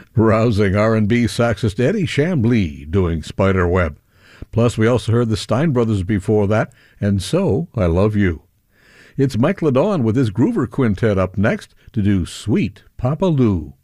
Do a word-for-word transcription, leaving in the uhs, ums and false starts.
Rousing R and B saxist Eddie Chambly doing Spiderweb. Plus, we also heard the Stein Brothers before that, and So I Love You. It's Mike Ladon with his Groover Quintet up next to do Sweet Papa Lou.